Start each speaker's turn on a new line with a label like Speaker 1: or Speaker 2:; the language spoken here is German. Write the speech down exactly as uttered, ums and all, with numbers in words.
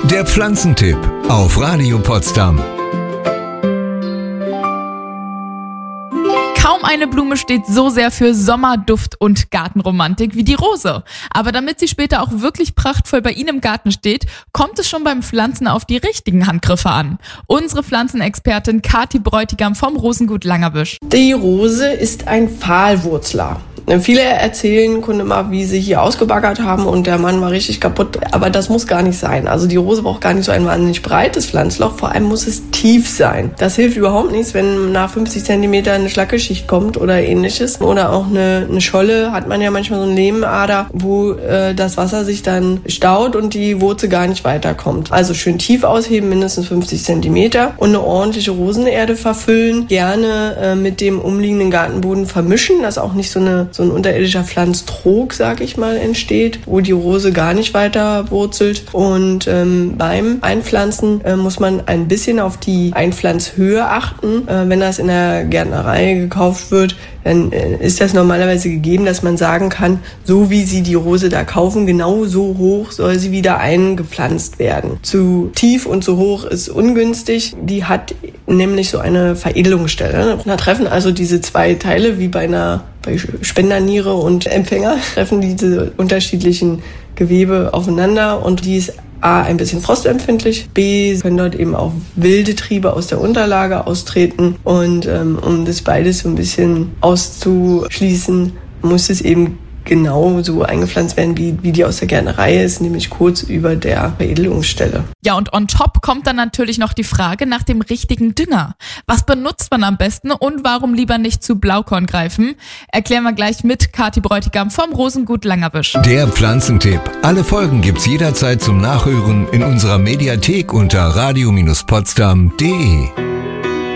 Speaker 1: Der Pflanzentipp auf Radio Potsdam.
Speaker 2: Kaum eine Blume steht so sehr für Sommerduft und Gartenromantik wie die Rose. Aber damit sie später auch wirklich prachtvoll bei Ihnen im Garten steht, kommt es schon beim Pflanzen auf die richtigen Handgriffe an. Unsere Pflanzenexpertin Kathi Bräutigam vom Rosengut Langerwisch.
Speaker 3: Die Rose ist ein Pfahlwurzler. Viele erzählen Kunden immer, wie sie hier ausgebaggert haben und der Mann war richtig kaputt. Aber das muss gar nicht sein. Also die Rose braucht gar nicht so ein wahnsinnig breites Pflanzloch. Vor allem muss es tief sein. Das hilft überhaupt nichts, wenn nach fünfzig Zentimeter eine Schlackeschicht kommt oder ähnliches. Oder auch eine, eine Scholle hat man ja manchmal so eine Lehmader, wo äh, das Wasser sich dann staut und die Wurzel gar nicht weiterkommt. Also schön tief ausheben, mindestens fünfzig Zentimeter. Und eine ordentliche Rosenerde verfüllen. Gerne äh, mit dem umliegenden Gartenboden vermischen, dass auch nicht so eine so ein unterirdischer Pflanztrog, sag ich mal, entsteht, wo die Rose gar nicht weiter wurzelt. Und ähm, beim Einpflanzen äh, muss man ein bisschen auf die Einpflanzhöhe achten. Äh, wenn das in der Gärtnerei gekauft wird, dann äh, ist das normalerweise gegeben, dass man sagen kann, so wie Sie die Rose da kaufen, genau so hoch soll sie wieder eingepflanzt werden. Zu tief und zu hoch ist ungünstig. Die hat nämlich so eine Veredelungsstelle. Da treffen also diese zwei Teile wie bei einer bei Spenderniere und Empfänger treffen diese unterschiedlichen Gewebe aufeinander und die ist A, ein bisschen frostempfindlich, B, können dort eben auch wilde Triebe aus der Unterlage austreten und ähm, um das beides so ein bisschen auszuschließen, muss es eben genau so eingepflanzt werden, wie, wie die aus der Gärtnerei ist, nämlich kurz über der Veredelungsstelle.
Speaker 2: Ja, und on top kommt dann natürlich noch die Frage nach dem richtigen Dünger. Was benutzt man am besten und warum lieber nicht zu Blaukorn greifen? Erklären wir gleich mit Kathi Bräutigam vom Rosengut Langerwisch.
Speaker 1: Der Pflanzentipp. Alle Folgen gibt's jederzeit zum Nachhören in unserer Mediathek unter radio Bindestrich potsdam punkt de.